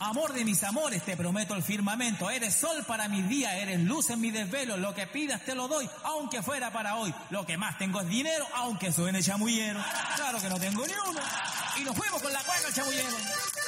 Amor de mis amores, te prometo el firmamento. Eres sol para mis días, eres luz en mi desvelo. Lo que pidas te lo doy, aunque fuera para hoy. Lo que más tengo es dinero, aunque suene chamullero. Claro que no tengo ni uno. Y nos fuimos con la cueca, chamullero.